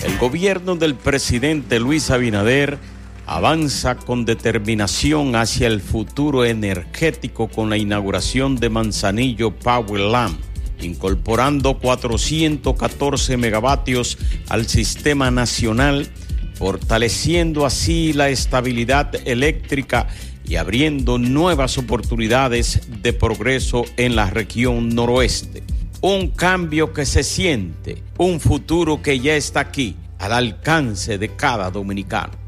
El gobierno del presidente Luis Abinader avanza con determinación hacia el futuro energético con la inauguración de Manzanillo Power Lamp, incorporando 414 megavatios al sistema nacional, fortaleciendo así la estabilidad eléctrica y abriendo nuevas oportunidades de progreso en la región noroeste. Un cambio que se siente, un futuro que ya está aquí, al alcance de cada dominicano.